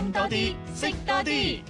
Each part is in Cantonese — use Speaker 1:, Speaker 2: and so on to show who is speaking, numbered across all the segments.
Speaker 1: 聽多啲，識多啲。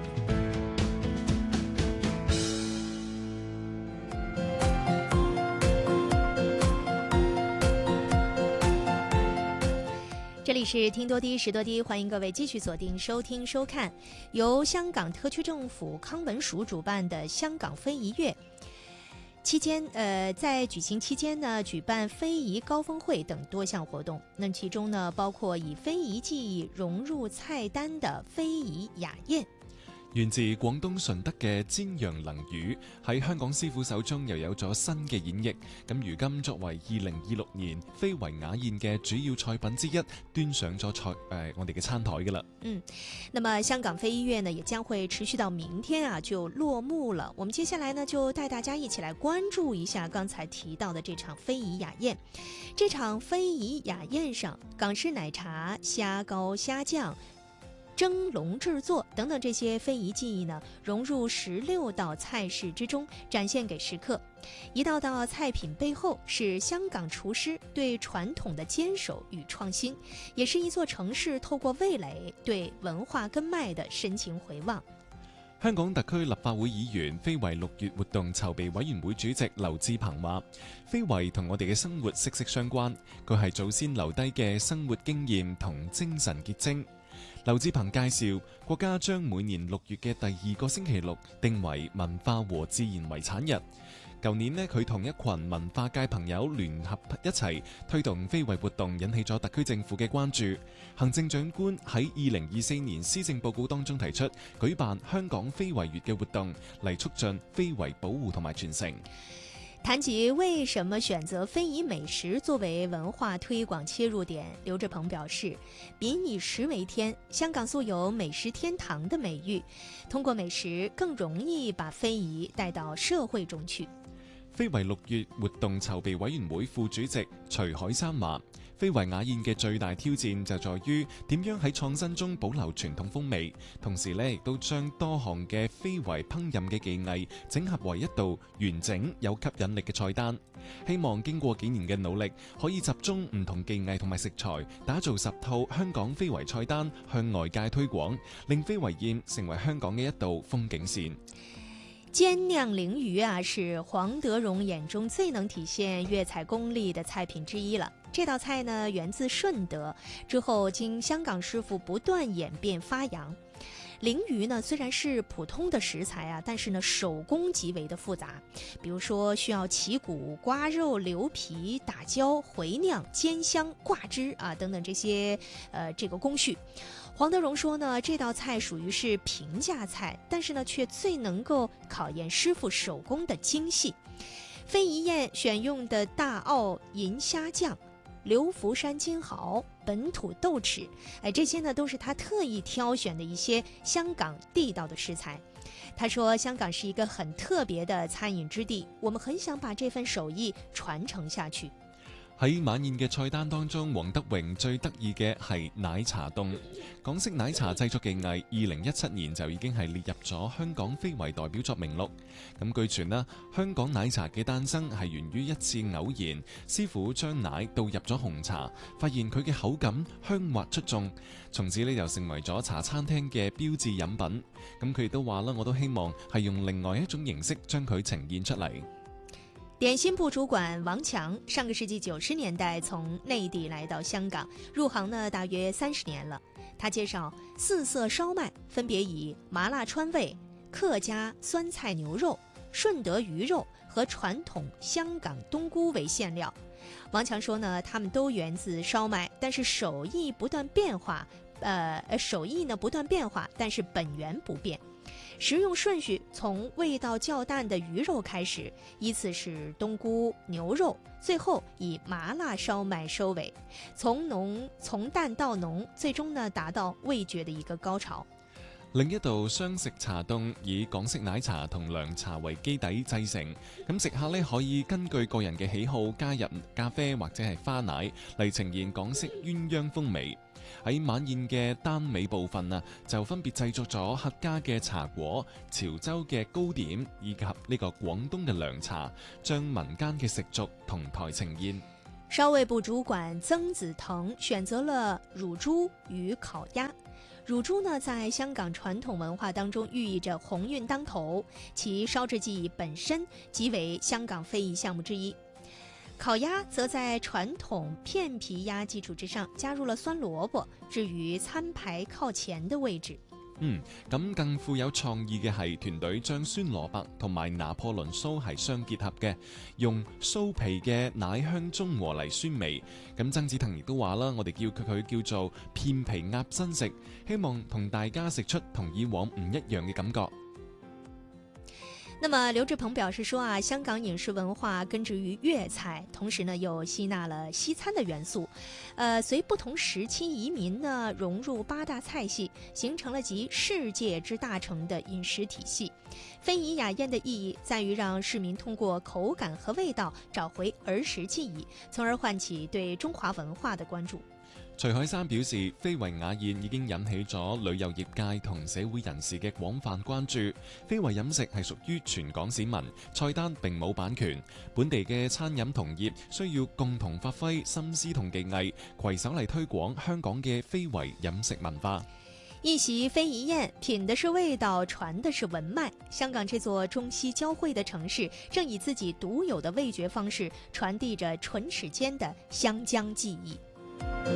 Speaker 2: 这里是听多啲识多啲，欢迎各位继续锁定收听收看由香港特区政府康文署主办的香港非遗月期间，在举行期间呢，举办非遗高峰会等多项活動。那其中呢，包括以非遺技藝融入菜單的非遺雅宴。
Speaker 3: 源自廣東順德嘅煎釀鯪魚喺香港師傅手中又有咗新嘅演繹，咁如今作為2026年非遺雅宴嘅主要菜品之一，端上咗我哋嘅餐台㗎啦。
Speaker 2: 那麼香港非遺月呢，也將會持續到明天啊就落幕了。我們接下來呢，就帶大家一起來關注一下剛才提到的這場非遺雅宴。這場非遺雅宴上，港式奶茶、蝦膏、蝦醬、蒸籠製作等等這些非遺技藝呢，融入16道菜式之中，展現給食客。一道道菜品背後是香港廚師對傳統的堅守與創新，也是一座城市透過味蕾對文化根脈的深情回望。
Speaker 3: 香港特區立法會議員非遺6月活動籌備委員會主席劉志鵬話：非遺同我哋嘅生活息息相關，佢係祖先留低嘅生活經驗同精神結晶。劉志鵬介紹，國家將每年6月嘅第2個星期六定為文化和自然遺產日。舊年呢，佢同一群文化界朋友聯合一齊推動非遺活動，引起咗特區政府嘅關注。行政長官喺2024年施政報告當中提出，舉辦香港非遺月嘅活動，嚟促進非遺保護同埋傳承。
Speaker 2: 談及為什麼選擇非遺美食作為文化推廣切入點，劉志鵬表示，民以食為天，香港素有美食天堂的美譽，通過美食更容易把非遺帶到社會中去。
Speaker 3: 非遺6月活動籌備委員會副主席徐海山話：非遺雅宴嘅最大挑戰就在於點樣喺創新中保留傳統風味，同時呢亦都將多項嘅非遺烹飪嘅技藝整合為一道完整有吸引力嘅菜單。希望經過幾年嘅努力，可以集中唔同技藝同埋食材，打造10套香港非遺菜單，向外界推廣，令非遺宴成為香港嘅一道風景線。
Speaker 2: 煎釀鯪魚啊，是黃德榮眼中最能體現粵菜功力的菜品之一了。這道菜呢，源自順德，之後經香港師傅不斷演變發揚。鯪魚呢，雖然是普通的食材啊，但是呢，手工極為的複雜。比如說需要起骨、刮肉、留皮、打膠、回釀、煎香、掛汁啊等等這些這個工序。黃德榮說呢，這道菜屬於是平價菜，但是呢，卻最能夠考驗師傅手工的精細。非遺宴選用的大澳銀蝦醬、流浮山金蠔、本土豆豉，這些呢都是他特意挑選的一些香港地道的食材。他說，香港是一個很特別的餐飲之地，我們很想把這份手藝傳承下去。
Speaker 3: 喺晚宴嘅菜單當中，黃德榮最得意嘅係奶茶凍。港式奶茶製作技藝2017年就已經係列入咗香港非遺代表作名錄。咁據傳啦，香港奶茶嘅誕生係源於一次偶然，師傅將奶倒入咗紅茶，發現佢嘅口感香滑出眾，從此呢就成為咗茶餐廳嘅標誌飲品。咁佢亦都話啦，我都希望係用另外一種形式將佢呈現出嚟。
Speaker 2: 點心部主管王強上個世紀90年代從內地來到香港，入行呢大約30年了。他介紹4色燒賣分別以麻辣川味、客家酸菜牛肉、順德魚肉和傳統香港冬菇為餡料。王強說呢，他們都源自燒賣，但是手藝不斷變化，但是本源不變。食用順序從味道較淡的魚肉開始，依次是冬菇、牛肉，最後以麻辣燒賣收尾，從淡到濃，最終呢達到味覺的一個高潮。
Speaker 3: 另一道雙食茶凍以港式奶茶同涼茶為基底製成，咁食客呢可以根據個人嘅喜好加入咖啡或者係花奶嚟呈現港式鴛鴦風味。喺晚宴嘅單尾部分啊，就分別製作咗客家嘅茶果、潮州嘅糕點以及呢個廣東嘅涼茶，將民間嘅食俗同台呈現。
Speaker 2: 烧味部主管曾子腾选择了乳猪与烤鸭。乳猪呢，在香港传统文化当中寓意着鸿运当头，其烧制技艺本身即为香港非遗项目之一。烤鸭则在傳統片皮鴨基礎之上加入了酸蘿蔔，置於餐牌靠前的位置。
Speaker 3: 咁更富有創意嘅係團隊將酸蘿蔔同埋拿破崙酥係相結合嘅，用酥皮嘅奶香中和嚟酸味。咁曾子騰亦都話啦，我哋叫佢叫做片皮鴨新食，希望同大家食出同以往唔一樣嘅感覺。
Speaker 2: 那麼劉志鵬表示說啊，香港飲食文化根植於粵菜，同時呢又吸納了西餐的元素，隨不同時期移民呢融入8大菜系，形成了集世界之大成的飲食體系。非遺雅宴的意義在於讓市民通過口感和味道找回兒時記憶，從而喚起對中華文化的關注。
Speaker 3: 徐海山表示，非遺雅宴已經引起咗旅遊業界同社會人士嘅廣泛關注。非遺飲食係屬於全港市民，菜單並冇版權。本地嘅餐飲同業需要共同發揮心思同技藝，攜手嚟推廣香港嘅非遺飲食文化。
Speaker 2: 一席非遺宴，品的是味道，傳的是文脈。香港這座中西交匯的城市，正以自己獨有的味覺方式，傳遞着唇齒間的湘江記憶。